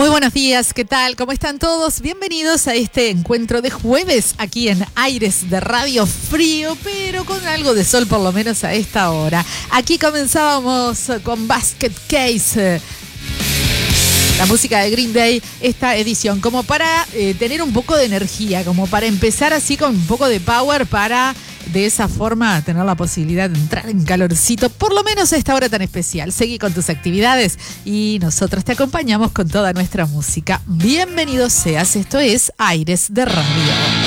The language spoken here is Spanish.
Muy buenos días, ¿qué tal? ¿Cómo están todos? Bienvenidos a este encuentro de jueves aquí en Aires de Radio, frío, pero con algo de sol por lo menos a esta hora. Aquí comenzábamos con Basket Case, la música de Green Day, esta edición, como para tener un poco de energía, como para empezar así con un poco de power para de esa forma tener la posibilidad de entrar en calorcito, por lo menos a esta hora tan especial. Seguí con tus actividades y nosotros te acompañamos con toda nuestra música. Bienvenido seas, esto es Aires de Radio.